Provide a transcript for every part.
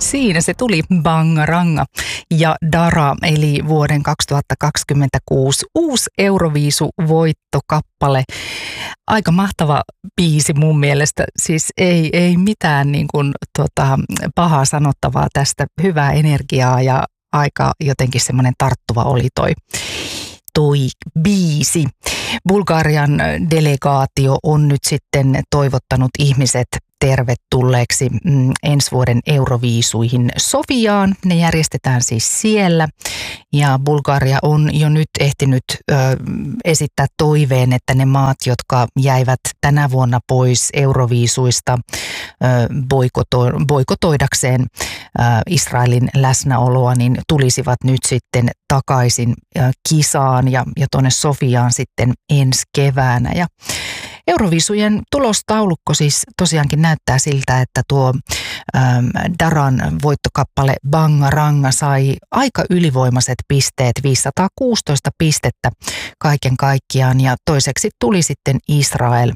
Siinä se tuli, Bangaranga ja Dara, eli vuoden 2026 uusi Euroviisu-voittokappale. Aika mahtava biisi mun mielestä, siis ei mitään niin kuin, pahaa sanottavaa tästä, hyvää energiaa ja aika jotenkin semmoinen tarttuva oli toi biisi. Bulgarian delegaatio on nyt sitten toivottanut ihmiset tervetulleeksi ensi vuoden Euroviisuihin Sofiaan. Ne järjestetään siis siellä ja Bulgaria on jo nyt ehtinyt esittää toiveen, että ne maat, jotka jäivät tänä vuonna pois Euroviisuista boikotoidakseen Israelin läsnäoloa, niin tulisivat nyt sitten takaisin kisaan ja tuonne Sofiaan sitten ensi keväänä. Ja Euroviisujen tulostaulukko siis tosiaankin näyttää siltä, että tuo Daran voittokappale Bangaranga sai aika ylivoimaiset pisteet, 516 pistettä kaiken kaikkiaan, ja toiseksi tuli sitten Israel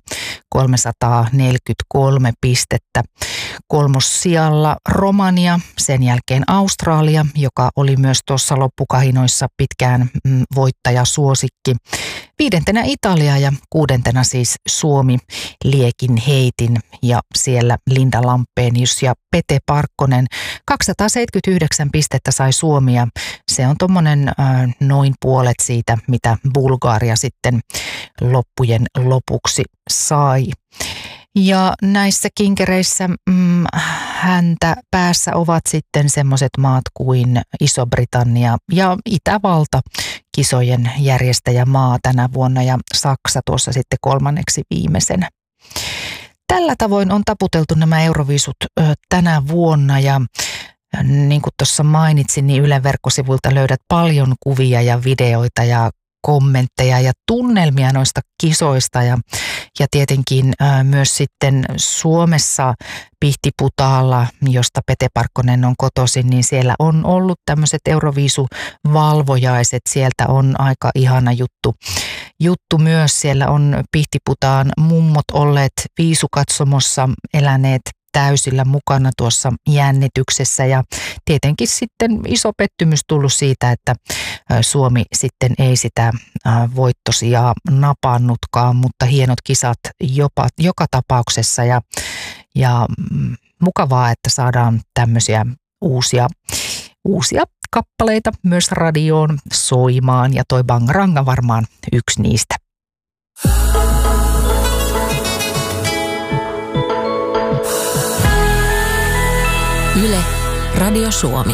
343 pistettä. Kolmossijalla Romania, sen jälkeen Australia, joka oli myös tuossa loppukahinoissa pitkään voittajasuosikki. Viidentenä Italia ja kuudentena siis Suomi liekin heitin, ja siellä Linda Lampenius ja Pete Parkkonen. 279 pistettä sai Suomi, ja se on tuommoinen noin puolet siitä, mitä Bulgaria sitten loppujen lopuksi sai. Ja näissä kinkereissä häntä päässä ovat sitten semmoiset maat kuin Iso-Britannia ja Itävalta, kisojen järjestäjämaa tänä vuonna, ja Saksa tuossa sitten kolmanneksi viimeisenä. Tällä tavoin on taputeltu nämä Euroviisut tänä vuonna, ja niin kuin tuossa mainitsin, niin Ylen verkkosivuilta löydät paljon kuvia ja videoita ja kommentteja ja tunnelmia noista kisoista, ja tietenkin myös sitten Suomessa Pihtiputaalla, josta Pete Parkkonen on kotoisin, niin siellä on ollut tämmöiset Euroviisuvalvojaiset. Sieltä on aika ihana juttu myös. Siellä on Pihtiputaan mummot olleet viisukatsomossa, eläneet täysillä mukana tuossa jännityksessä, ja tietenkin sitten iso pettymys tullut siitä, että Suomi sitten ei sitä voittosijaa napannutkaan, mutta hienot kisat joka tapauksessa, ja mukavaa, että saadaan tämmöisiä uusia kappaleita myös radioon soimaan, ja toi Bangaranga varmaan yksi niistä. Yle, Radio Suomi.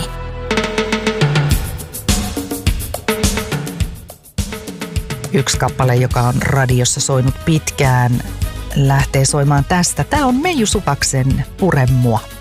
Yksi kappale, joka on radiossa soinut pitkään, lähtee soimaan tästä. Tämä on Meiju Supaksen Pure mua.